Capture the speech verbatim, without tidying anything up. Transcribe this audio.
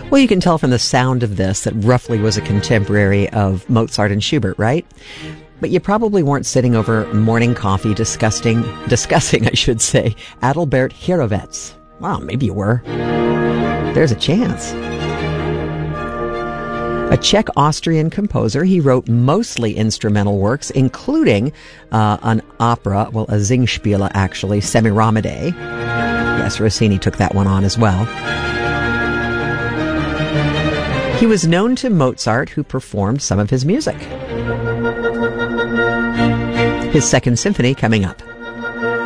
Well, you can tell from the sound of this that roughly was a contemporary of Mozart and Schubert, right? But you probably weren't sitting over morning coffee discussing, discussing, I should say, Adalbert Hierovitz. Wow, maybe you were. There's a chance. A Czech-Austrian composer, he wrote mostly instrumental works, including uh, an opera, well, a Singspiel, actually, Semiramide. Yes, Rossini took that one on as well. He was known to Mozart, who performed some of his music. His Second Symphony coming up.